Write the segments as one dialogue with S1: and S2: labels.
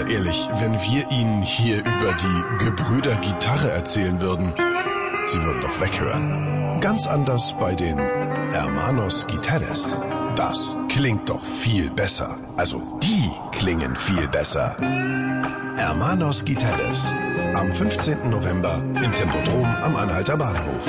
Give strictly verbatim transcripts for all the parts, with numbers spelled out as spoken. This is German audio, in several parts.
S1: ehrlich, wenn wir Ihnen hier über die Gebrüder Gitarre erzählen würden, Sie würden doch weghören. Ganz anders bei den Hermanos Guitárez. Das klingt doch viel besser. Also, die klingen viel besser. Hermanos Guitárez. Am fünfzehnten November im Tempodrom am Anhalter Bahnhof.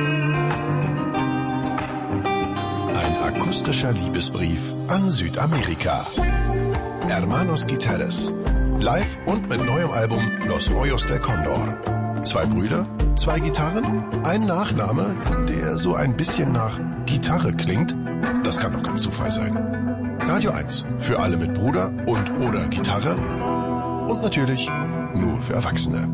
S1: Ein akustischer Liebesbrief an Südamerika. Hermanos Guitárez. Live und mit neuem Album Los Rollos del Condor. Zwei Brüder, zwei Gitarren, ein Nachname, der so ein bisschen nach Gitarre klingt. Das kann doch kein Zufall sein. Radio eins für alle mit Bruder und oder Gitarre. Und natürlich nur für Erwachsene.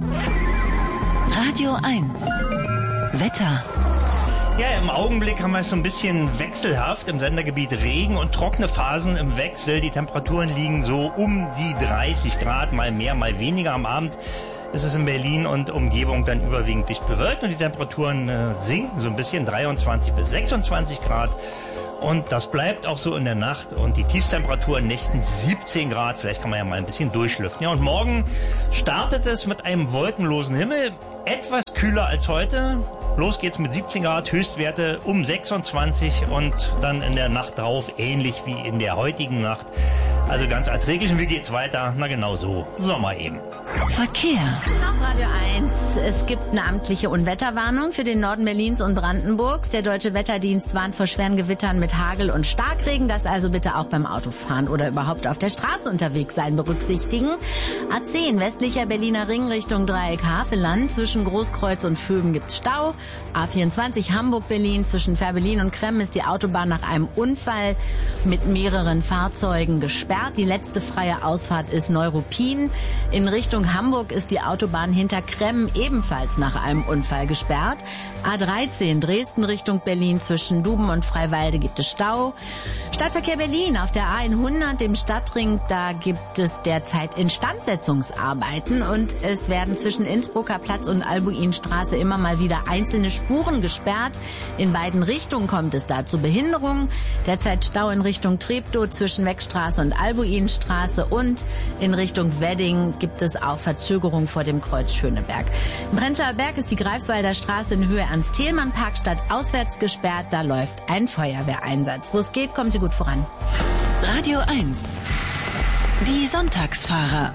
S2: Radio eins. Wetter.
S3: Ja, im Augenblick haben wir es so ein bisschen wechselhaft im Sendergebiet Regen und trockene Phasen im Wechsel. Die Temperaturen liegen so um die dreißig Grad, mal mehr, mal weniger. Am Abend ist es in Berlin und Umgebung dann überwiegend dicht bewölkt und die Temperaturen äh, sinken so ein bisschen, dreiundzwanzig bis sechsundzwanzig Grad. Und das bleibt auch so in der Nacht und die Tiefstemperatur in Nächten siebzehn Grad. Vielleicht kann man ja mal ein bisschen durchlüften. Ja, und morgen startet es mit einem wolkenlosen Himmel, etwas kühler als heute. Los geht's mit siebzehn Grad, Höchstwerte um sechsundzwanzig und dann in der Nacht drauf ähnlich wie in der heutigen Nacht. Also ganz erträglich. Und wie geht's weiter? Na genau so. Sommer eben.
S2: Verkehr.
S4: Auf Radio eins. Es gibt eine amtliche Unwetterwarnung für den Norden Berlins und Brandenburgs. Der Deutsche Wetterdienst warnt vor schweren Gewittern mit Hagel und Starkregen. Das also bitte auch beim Autofahren oder überhaupt auf der Straße unterwegs sein berücksichtigen. A zehn, westlicher Berliner Ring Richtung Dreieck Havelland. Zwischen Großkreuz und Vöben gibt's Stau. A vierundzwanzig Hamburg-Berlin. Zwischen Fährberlin und Kremm ist die Autobahn nach einem Unfall mit mehreren Fahrzeugen gesperrt. Die letzte freie Ausfahrt ist Neuruppin. In Richtung Hamburg ist die Autobahn hinter Kremm ebenfalls nach einem Unfall gesperrt. A dreizehn Dresden Richtung Berlin, zwischen Duben und Freiwalde gibt es Stau. Stadtverkehr Berlin auf der A hundert, dem Stadtring, da gibt es derzeit Instandsetzungsarbeiten und es werden zwischen Innsbrucker Platz und Albuinstraße immer mal wieder einzelne Spuren gesperrt. In beiden Richtungen kommt es da zu Behinderungen. Derzeit Stau in Richtung Treptow zwischen Weckstraße und Albuinstraße und in Richtung Wedding gibt es auch Verzögerung vor dem Kreuz Schöneberg. Im Prenzlauer Berg ist die Greifswalder Straße in Höhe Ernst-Thälmann-Parkstadt auswärts gesperrt. Da läuft ein Feuerwehreinsatz. Wo es geht, kommt sie gut voran.
S2: Radio eins. Die Sonntagsfahrer.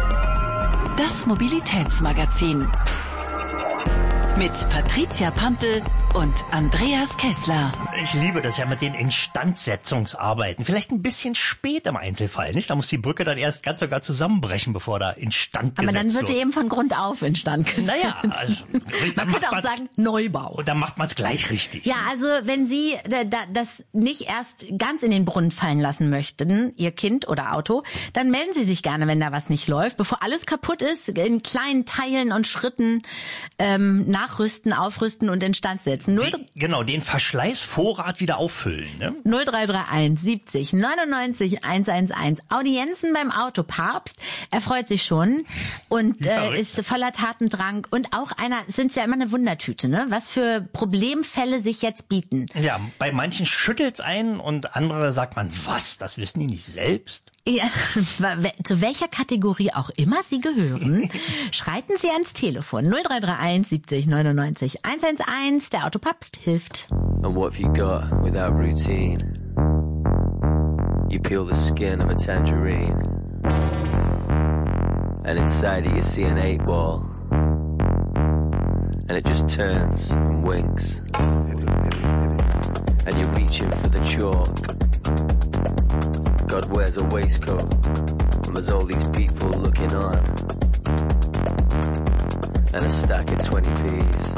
S2: Das Mobilitätsmagazin. Mit Patricia Pampel und Andreas Kessler.
S3: Ich liebe das ja mit den Instandsetzungsarbeiten. Vielleicht ein bisschen spät im Einzelfall, nicht? Da muss die Brücke dann erst ganz sogar zusammenbrechen, bevor da instand gesetzt wird.
S4: Aber dann wird die eben von Grund auf instand gesetzt.
S3: Naja, also,
S4: man könnte auch sagen Neubau.
S3: Und dann macht man es gleich richtig.
S4: Ja, also wenn Sie das nicht erst ganz in den Brunnen fallen lassen möchten, Ihr Kind oder Auto, dann melden Sie sich gerne, wenn da was nicht läuft, bevor alles kaputt ist, in kleinen Teilen und Schritten ähm, nachrüsten, aufrüsten und instand setzen.
S3: Den, genau, den Verschleißvorrat wieder auffüllen. Ne?
S4: null drei drei eins siebzig neunundneunzig hundertelf. Audienzen beim Autopapst. Er freut sich schon und äh, ist voller Tatendrang. Und auch einer, sind ja immer eine Wundertüte, ne? Was für Problemfälle sich jetzt bieten.
S3: Ja, bei manchen schüttelt's ein und andere sagt man, was, das wissen die nicht selbst?
S4: Ja, zu welcher Kategorie auch immer Sie gehören, schreiten Sie ans Telefon null drei drei eins siebzig neunundneunzig hundertelf. Der Autopapst hilft.
S5: And what have you got without routine? You peel the skin of a tangerine, and inside it you see an eight ball, and it just turns and winks, and you're reaching for the chalk. God wears a waistcoat, and there's all these people looking on, and a stack of twenty p's.